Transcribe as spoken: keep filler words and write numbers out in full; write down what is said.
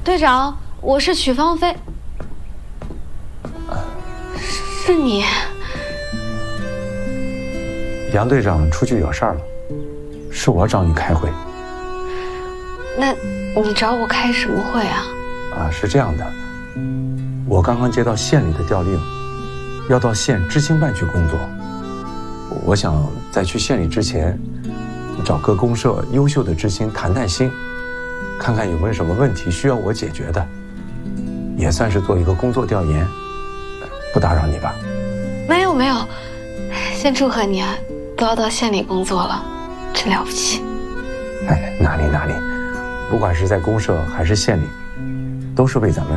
队长，我是曲芳菲。是你。 杨队长出去有事儿了，是我找你开会。 那你找我开什么会啊？ 啊，是这样的，我刚刚接到县里的调令，要到县知青办去工作。我想在去县里之前，找各公社优秀的知青谈谈心，看看有没有什么问题需要我解决的，也算是做一个工作调研。不打扰你吧？ 没有没有，先祝贺你啊，都要到县里工作了，真了不起。 哎，哪里哪里，不管是在公社还是县里，都是为咱们